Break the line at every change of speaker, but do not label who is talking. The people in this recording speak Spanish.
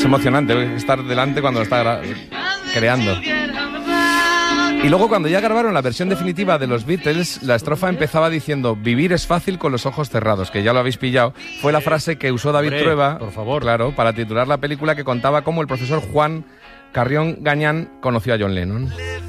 emocionante estar delante cuando lo está creando. Y luego cuando ya grabaron la versión definitiva de los Beatles, la estrofa empezaba diciendo vivir es fácil con los ojos cerrados, que ya lo habéis pillado. Fue la frase que usó David Trueba,
por favor,
claro, para titular la película que contaba cómo el profesor Juan Carrión Gañán conoció a John Lennon.